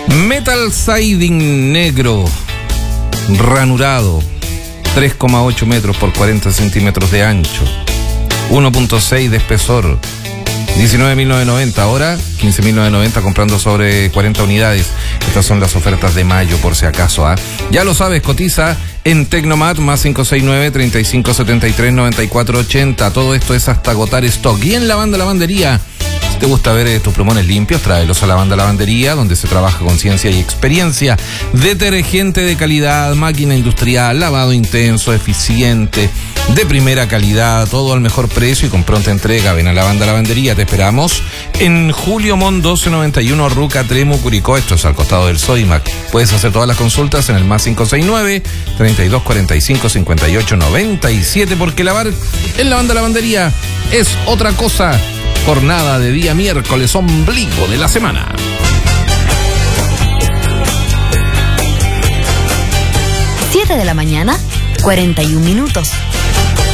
Metal Siding negro, ranurado, 3,8 metros por 40 centímetros de ancho, 1.6 de espesor, 19.990, ahora 15.990 comprando sobre 40 unidades. Estas son las ofertas de mayo, por si acaso. Ya lo sabes, cotiza en Tecnomat, más 569-3573-9480. Todo esto es hasta agotar stock. Y en Lavanda Lavandería, si te gusta ver tus plumones limpios, tráelos a Lavanda Lavandería, donde se trabaja con ciencia y experiencia. Detergente de calidad, máquina industrial, lavado intenso, eficiente, de primera calidad, todo al mejor precio y con pronta entrega. Ven a Lavanda Lavandería, te esperamos en Julio Mon 1291, Ruca, Tremo, Curicó. Esto es al costado del Sodimac. Puedes hacer todas las consultas en el más 569-3245-5897, porque lavar en Lavanda Lavandería es otra cosa. Jornada de día miércoles, ombligo de la semana. 7 de la mañana, 41 minutos.